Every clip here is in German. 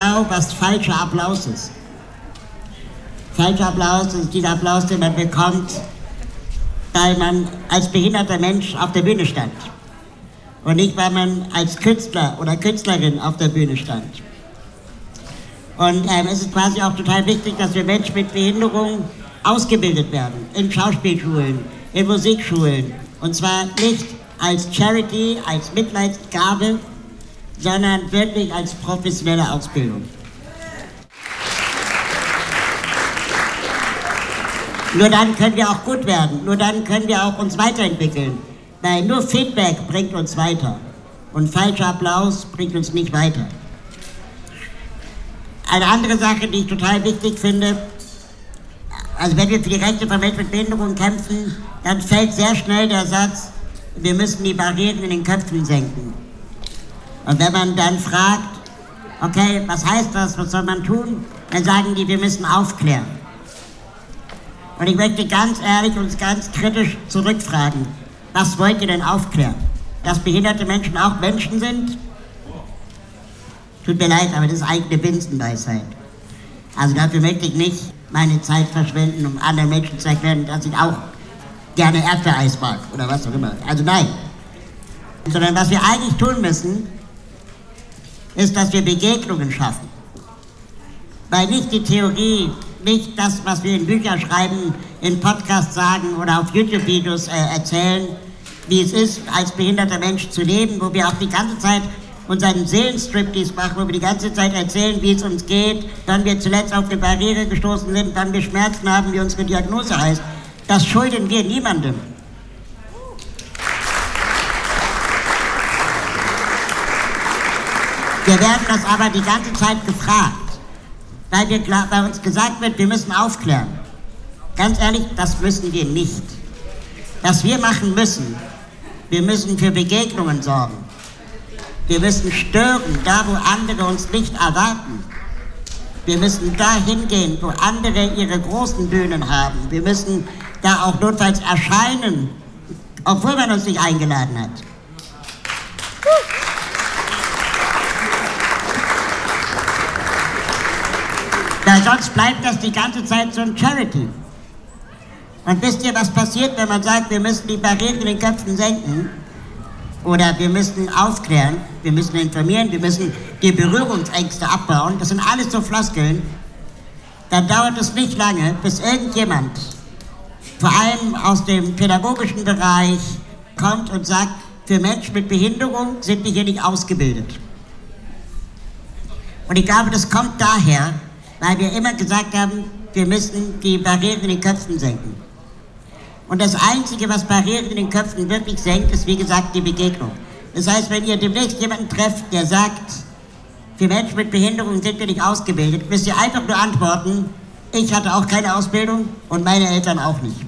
genau, was falscher Applaus ist. Falscher Applaus ist dieser Applaus, den man bekommt, weil man als behinderter Mensch auf der Bühne stand. Und nicht, weil man als Künstler oder Künstlerin auf der Bühne stand. Und es ist quasi auch total wichtig, dass wir Menschen mit Behinderung ausgebildet werden. In Schauspielschulen, in Musikschulen. Und zwar nicht als Charity, als Mitleidsgabe, sondern wirklich als professionelle Ausbildung. Nur dann können wir auch gut werden, nur dann können wir auch uns weiterentwickeln. Weil nur Feedback bringt uns weiter und falscher Applaus bringt uns nicht weiter. Eine andere Sache, die ich total wichtig finde, also wenn wir für die Rechte von Menschen mit Behinderung kämpfen, dann fällt sehr schnell der Satz, wir müssen die Barrieren in den Köpfen senken. Und wenn man dann fragt, okay, was heißt das, was soll man tun, dann sagen die, wir müssen aufklären. Und ich möchte ganz ehrlich und ganz kritisch zurückfragen, was wollt ihr denn aufklären? Dass behinderte Menschen auch Menschen sind? Tut mir leid, aber das ist eigentlich eine Binsenweisheit. Also dafür möchte ich nicht meine Zeit verschwenden, um anderen Menschen zu erklären, dass ich auch gerne Erdbeereis mag oder was auch immer. Also nein. Sondern was wir eigentlich tun müssen, ist, dass wir Begegnungen schaffen. Weil nicht die Theorie, nicht das, was wir in Büchern schreiben, in Podcasts sagen oder auf YouTube-Videos erzählen, wie es ist, als behinderter Mensch zu leben, wo wir auch die ganze Zeit unseren Seelenstriptease machen, wo wir die ganze Zeit erzählen, wie es uns geht, wann wir zuletzt auf eine Barriere gestoßen sind, wann wir Schmerzen haben, wie unsere Diagnose heißt. Das schulden wir niemandem. Wir werden das aber die ganze Zeit gefragt, weil bei uns gesagt wird, wir müssen aufklären. Ganz ehrlich, das müssen wir nicht. Was wir machen müssen, wir müssen für Begegnungen sorgen. Wir müssen stören, da wo andere uns nicht erwarten. Wir müssen dahin gehen, wo andere ihre großen Bühnen haben. Wir müssen da auch notfalls erscheinen, obwohl man uns nicht eingeladen hat. Weil sonst bleibt das die ganze Zeit so ein Charity. Und wisst ihr, was passiert, wenn man sagt, wir müssen die Barrieren in den Köpfen senken? Oder wir müssen aufklären, wir müssen informieren, wir müssen die Berührungsängste abbauen. Das sind alles so Floskeln. Dann dauert es nicht lange, bis irgendjemand, vor allem aus dem pädagogischen Bereich, kommt und sagt, für Menschen mit Behinderung sind wir hier nicht ausgebildet. Und ich glaube, das kommt daher, weil wir immer gesagt haben, wir müssen die Barrieren in den Köpfen senken. Und das Einzige, was Barrieren in den Köpfen wirklich senkt, ist, wie gesagt, die Begegnung. Das heißt, wenn ihr demnächst jemanden trefft, der sagt, für Menschen mit Behinderung sind wir nicht ausgebildet, müsst ihr einfach nur antworten, ich hatte auch keine Ausbildung und meine Eltern auch nicht.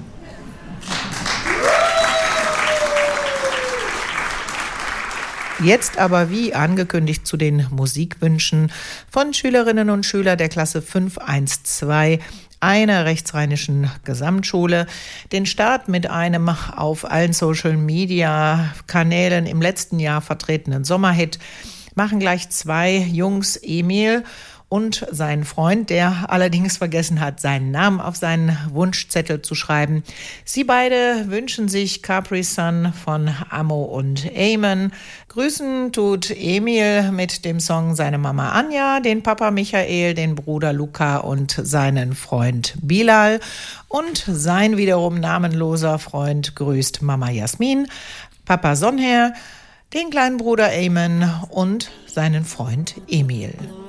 Jetzt aber wie angekündigt zu den Musikwünschen von Schülerinnen und Schülern der Klasse 512 einer rechtsrheinischen Gesamtschule. Den Start mit einem auf allen Social-Media-Kanälen im letzten Jahr vertretenen Sommerhit machen gleich zwei Jungs, Emil und sein Freund, der allerdings vergessen hat, seinen Namen auf seinen Wunschzettel zu schreiben. Sie beide wünschen sich Capri Sun von Amo und Eamon. Grüßen tut Emil mit dem Song seine Mama Anja, den Papa Michael, den Bruder Luca und seinen Freund Bilal. Und sein wiederum namenloser Freund grüßt Mama Jasmin, Papa Sonher, den kleinen Bruder Eamon und seinen Freund Emil.